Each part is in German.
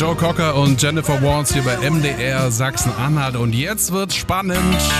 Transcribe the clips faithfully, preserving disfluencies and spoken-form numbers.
Joe Cocker und Jennifer Warnes hier bei M D R Sachsen-Anhalt. Und jetzt wird's spannend.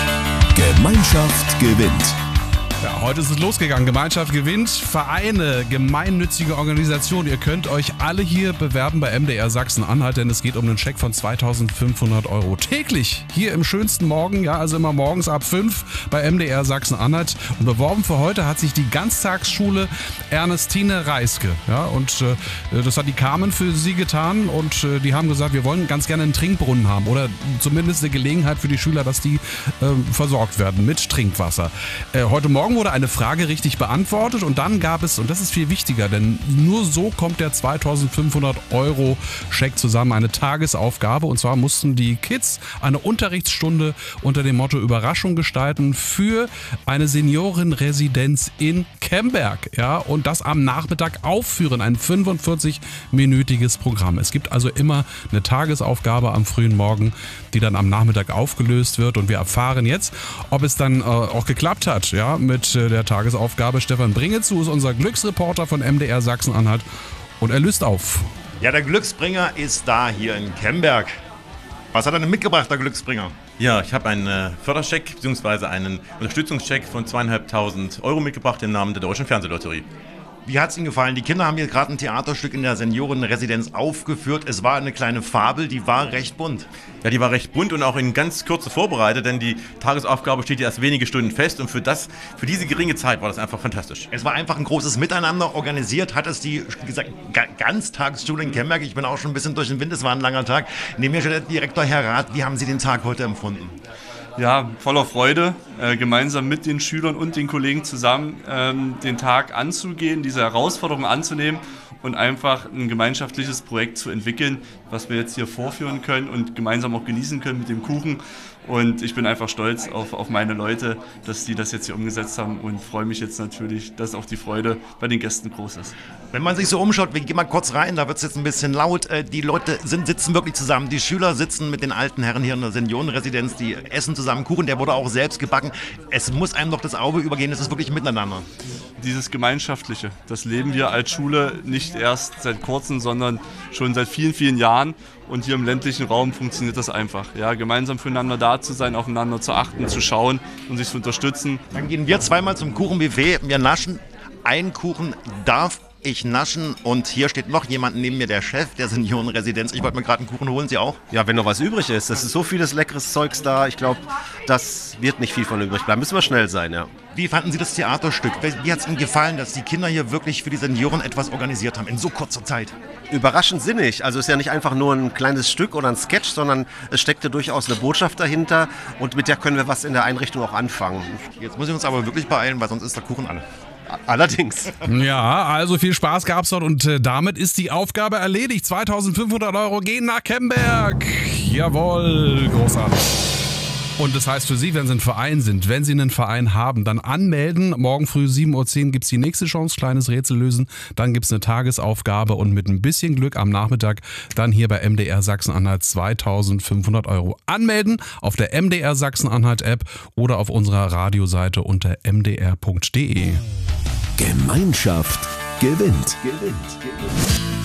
Gemeinschaft gewinnt. Ja, heute ist es losgegangen. Gemeinschaft gewinnt. Vereine, gemeinnützige Organisationen. Ihr könnt euch alle hier bewerben bei M D R Sachsen-Anhalt, denn es geht um einen Scheck von zweitausendfünfhundert Euro. Täglich hier im schönsten Morgen, ja, also immer morgens ab fünf bei M D R Sachsen-Anhalt. Und beworben für heute hat sich die Ganztagsschule Ernestine Reiske. Ja, und äh, das hat die Carmen für sie getan. Und äh, die haben gesagt, wir wollen ganz gerne einen Trinkbrunnen haben. Oder zumindest eine Gelegenheit für die Schüler, dass die äh, versorgt werden mit Trinkwasser. Äh, heute Morgen wurde eine Frage richtig beantwortet und dann gab es, und das ist viel wichtiger, denn nur so kommt der zweitausendfünfhundert Euro Scheck zusammen, eine Tagesaufgabe, und zwar mussten die Kids eine Unterrichtsstunde unter dem Motto Überraschung gestalten für eine Seniorenresidenz in Kemberg, ja, und das am Nachmittag aufführen, ein fünfundvierzig-minütiges Programm. Es gibt also immer eine Tagesaufgabe am frühen Morgen, die dann am Nachmittag aufgelöst wird, und wir erfahren jetzt, ob es dann äh, auch geklappt hat, ja, mit der Tagesaufgabe. Stefan Bringezu ist unser Glücksreporter von M D R Sachsen-Anhalt und er löst auf. Ja, der Glücksbringer ist da hier in Kemberg. Was hat er denn mitgebracht, der Glücksbringer? Ja, ich habe einen äh, Förderscheck bzw. einen Unterstützungscheck von zweieinhalbtausend Euro mitgebracht im Namen der Deutschen Fernsehlotterie. Wie hat es Ihnen gefallen? Die Kinder haben hier gerade ein Theaterstück in der Seniorenresidenz aufgeführt. Es war eine kleine Fabel, die war recht bunt. Ja, die war recht bunt und auch in ganz Kürze vorbereitet, denn die Tagesaufgabe steht ja erst wenige Stunden fest und für, das, für diese geringe Zeit war das einfach fantastisch. Es war einfach ein großes Miteinander. Organisiert hat es die, wie gesagt, Ganztagsschule in Kemberg. Ich bin auch schon ein bisschen durch den Wind, es war ein langer Tag. Neben mir steht der Direktor Herr Rath. Wie haben Sie den Tag heute empfunden? Ja, voller Freude, äh, gemeinsam mit den Schülern und den Kollegen zusammen ähm, den Tag anzugehen, diese Herausforderung anzunehmen und einfach ein gemeinschaftliches Projekt zu entwickeln, was wir jetzt hier vorführen können und gemeinsam auch genießen können mit dem Kuchen. Und ich bin einfach stolz auf, auf meine Leute, dass die das jetzt hier umgesetzt haben und freue mich jetzt natürlich, dass auch die Freude bei den Gästen groß ist. Wenn man sich so umschaut, wir gehen mal kurz rein, da wird es jetzt ein bisschen laut. Die Leute sind, sitzen wirklich zusammen. Die Schüler sitzen mit den alten Herren hier in der Seniorenresidenz, die essen zusammen Kuchen, der wurde auch selbst gebacken. Es muss einem doch das Auge übergehen, es ist wirklich miteinander. Dieses Gemeinschaftliche, das leben wir als Schule nicht erst seit kurzem, sondern schon seit vielen, vielen Jahren. Und hier im ländlichen Raum funktioniert das einfach. Ja, gemeinsam füreinander da zu sein, aufeinander zu achten, zu schauen und sich zu unterstützen. Dann gehen wir zweimal zum Kuchenbuffet. Wir naschen. Ein Kuchen darf ich naschen. Und hier steht noch jemand neben mir, der Chef der Seniorenresidenz. Ich wollte mir gerade einen Kuchen holen. Sie auch? Ja, wenn noch was übrig ist. Es ist so vieles leckeres Zeugs da. Ich glaube, das wird nicht viel von übrig bleiben. Müssen wir schnell sein, ja. Wie fanden Sie das Theaterstück? Wie hat es Ihnen gefallen, dass die Kinder hier wirklich für die Senioren etwas organisiert haben in so kurzer Zeit? Überraschend sinnig. Also es ist ja nicht einfach nur ein kleines Stück oder ein Sketch, sondern es steckte durchaus eine Botschaft dahinter und mit der können wir was in der Einrichtung auch anfangen. Jetzt muss ich uns aber wirklich beeilen, weil sonst ist der Kuchen alle. Allerdings. Ja, also viel Spaß gab's dort und äh, damit ist die Aufgabe erledigt. zweitausendfünfhundert Euro gehen nach Kemberg. Jawohl, großartig. Und das heißt für Sie, wenn Sie ein Verein sind, wenn Sie einen Verein haben, dann anmelden. Morgen früh sieben Uhr zehn gibt es die nächste Chance, kleines Rätsel lösen. Dann gibt es eine Tagesaufgabe und mit ein bisschen Glück am Nachmittag dann hier bei M D R Sachsen-Anhalt zweitausendfünfhundert Euro. Anmelden auf der M D R Sachsen-Anhalt App oder auf unserer Radioseite unter m d r punkt d e. Gemeinschaft gewinnt. gewinnt. gewinnt.